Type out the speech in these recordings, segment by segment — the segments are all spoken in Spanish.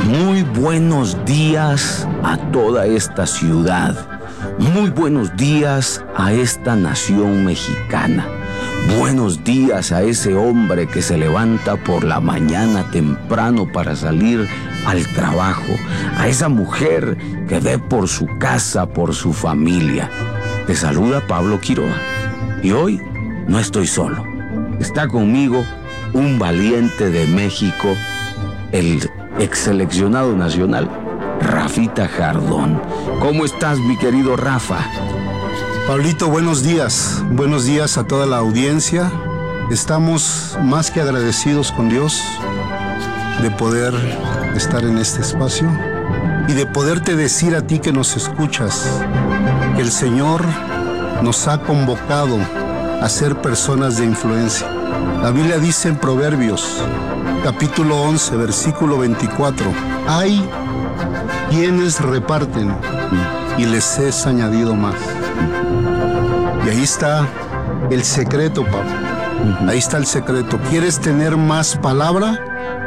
Muy buenos días a toda esta ciudad. Muy buenos días a esta nación mexicana. Buenos días a ese hombre que se levanta por la mañana temprano para salir al trabajo. A esa mujer que ve por su casa, por su familia. Te saluda Pablo Quiroga. Y hoy no estoy solo. Está conmigo un valiente de México, el ex seleccionado nacional, Rafita Jardón. ¿Cómo estás, mi querido Rafa? Pablito, buenos días. Buenos días a toda la audiencia. Estamos más que agradecidos con Dios de poder estar en este espacio y de poderte decir a ti que nos escuchas que el Señor nos ha convocado a ser personas de influencia. La Biblia dice en Proverbios, capítulo 11, versículo 24, hay quienes reparten y les es añadido más. Y ahí está el secreto, Pablo. Ahí está el secreto. ¿Quieres tener más palabra?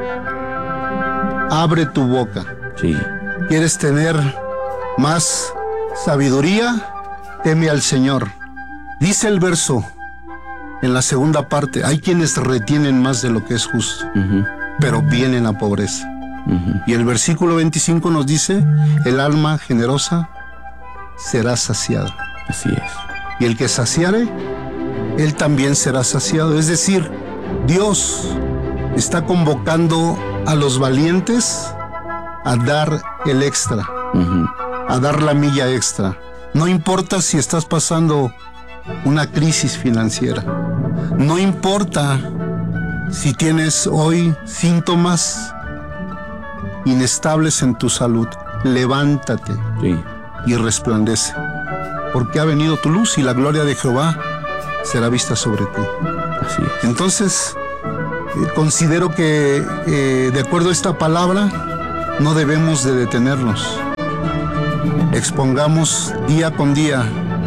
Abre tu boca. Sí. ¿Quieres tener más sabiduría? Teme al Señor. Dice el verso en la segunda parte, hay quienes retienen más de lo que es justo, pero vienen a pobreza. Y el versículo 25 nos dice, el alma generosa será saciada. Así es. Y el que saciare, él también será saciado. Es decir, Dios está convocando a los valientes a dar el extra, a dar la milla extra. No importa si estás pasando una crisis financiera. No importa si tienes hoy síntomas inestables en tu salud. Levántate y resplandece, porque ha venido tu luz y la gloria de Jehová será vista sobre ti. Así es. Entonces, considero que de acuerdo a esta palabra, no debemos de detenernos. Expongamos día con día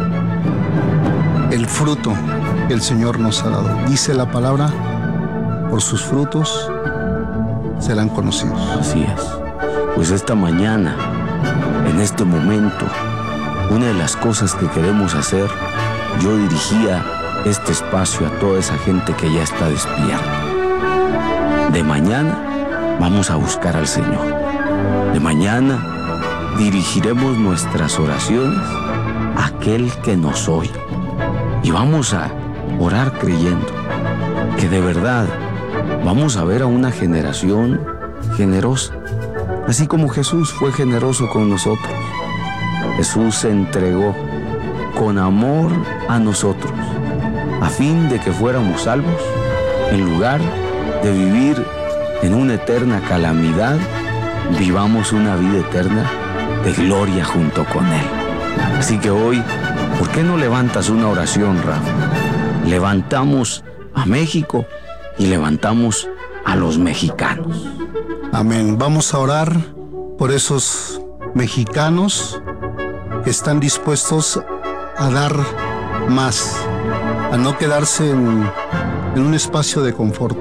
el fruto que el Señor nos ha dado. Dice la palabra, por sus frutos serán conocidos. Así es. Pues esta mañana, en este momento, una de las cosas que queremos hacer, yo dirigía este espacio a toda esa gente que ya está despierta. De mañana vamos a buscar al Señor. De mañana dirigiremos nuestras oraciones a aquel que nos oye. Y vamos a orar creyendo que de verdad vamos a ver a una generación generosa, así como Jesús fue generoso con nosotros. Jesús se entregó con amor a nosotros, a fin de que fuéramos salvos, en lugar de vivir en una eterna calamidad, vivamos una vida eterna de gloria junto con Él. Así que hoy, ¿por qué no levantas una oración, Rafa? Levantamos a México y levantamos a los mexicanos. Amén. Vamos a orar por esos mexicanos que están dispuestos a dar más, a no quedarse en un espacio de confort.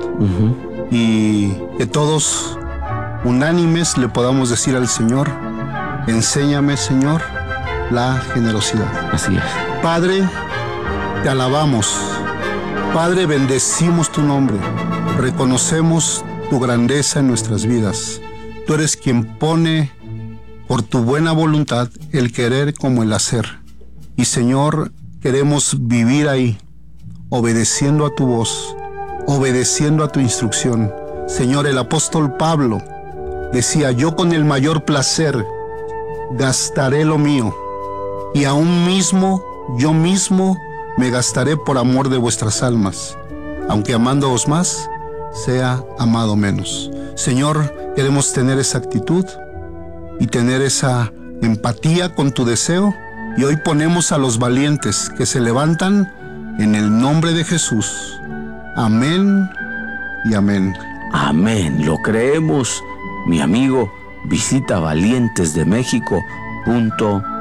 Y que todos unánimes le podamos decir al Señor, enséñame, Señor, la generosidad. Así es. Padre, te alabamos. Padre, bendecimos tu nombre. Reconocemos tu grandeza en nuestras vidas. Tú eres quien pone por tu buena voluntad el querer como el hacer. Y Señor, queremos vivir ahí, obedeciendo a tu voz, obedeciendo a tu instrucción. Señor, el apóstol Pablo decía, yo con el mayor placer gastaré lo mío, y aún yo mismo me gastaré por amor de vuestras almas, aunque amándoos más, sea amado menos. Señor, queremos tener esa actitud y tener esa empatía con tu deseo, y hoy ponemos a los valientes que se levantan en el nombre de Jesús. Amén y amén. Amén, lo creemos, mi amigo. Visita valientesdemexico.com.